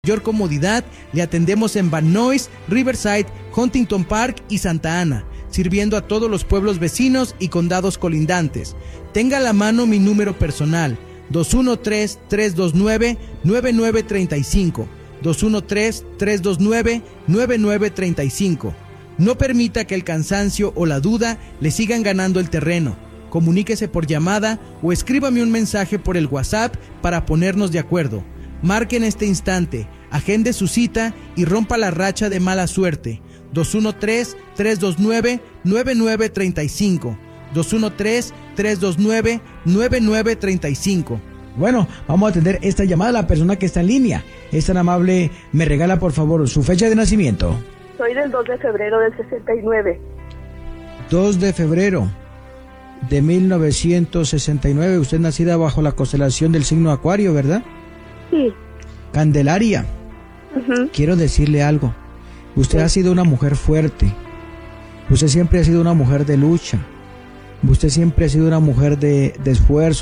mayor comodidad, le atendemos en Van Nuys, Riverside, Huntington Park y Santa Ana, sirviendo a todos los pueblos vecinos y condados colindantes. Tenga a la mano mi número personal, 213-329-9935, 213-329-9935. No permita que el cansancio o la duda le sigan ganando el terreno. Comuníquese por llamada o escríbame un mensaje por el WhatsApp para ponernos de acuerdo. Marque en este instante, agende su cita y rompa la racha de mala suerte. 213-329-9935. 213-329-9935. Bueno, vamos a atender esta llamada. La persona que está en línea es tan amable, me regala por favor su fecha de nacimiento. Soy del 2 de febrero del 69. 2 de febrero de 1969. Usted nacida bajo la constelación del signo Acuario, ¿verdad? Sí. Candelaria, quiero decirle algo. Usted ha sido una mujer fuerte. Usted siempre ha sido una mujer de lucha. Usted siempre ha sido una mujer de esfuerzo.